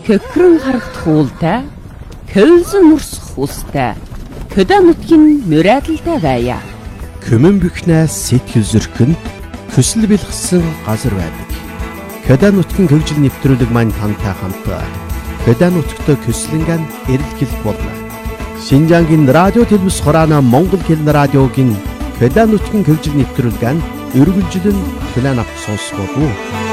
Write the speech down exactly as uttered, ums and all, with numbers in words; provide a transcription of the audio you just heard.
Көкрөн харагдах уултай, көлзөн урсах устай, көдөө нутгийн мөрөөдөлтэй байя. Көмөн бөхнээс сэтгэл зөркөнд көсөл бэлгсэн газар байдаг. Көдөө нутгийн хөгжил нэвтрүүлэг маань тантай хамт көдөө нутгт көслөнгөн эрэлхийлэх болно. Шинжангийн радио телевиз хураана Монгол хэлний радиогийн көдөө нутгийн хөгжил нэвтрүүлгэн өргөлжлөн план авах сонсгоо.